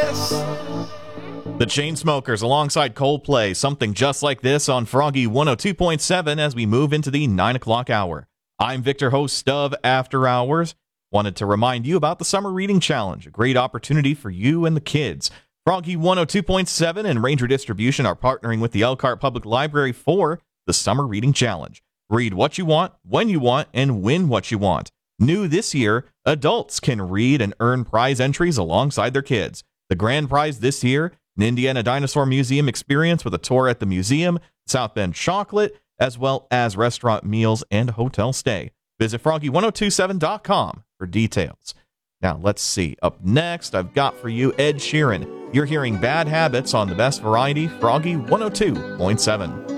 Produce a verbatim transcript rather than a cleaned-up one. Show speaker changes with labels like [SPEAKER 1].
[SPEAKER 1] this. The Chainsmokers alongside Coldplay, something just like this on Froggy one oh two point seven as we move into the nine o'clock hour. I'm Victor, host of After Hours. Wanted to remind you about the Summer Reading Challenge, a great opportunity for you and the kids. Froggy one oh two point seven and Ranger Distribution are partnering with the Elkhart Public Library for the Summer Reading Challenge. Read what you want, when you want, and win what you want. New this year, adults can read and earn prize entries alongside their kids. The grand prize this year, an Indiana Dinosaur Museum experience with a tour at the museum, South Bend chocolate, as well as restaurant meals and hotel stay. Visit froggy one oh two seven dot com for details. Now, let's see. Up next, I've got for you Ed Sheeran. You're hearing Bad Habits on the Best Variety, Froggy one oh two point seven.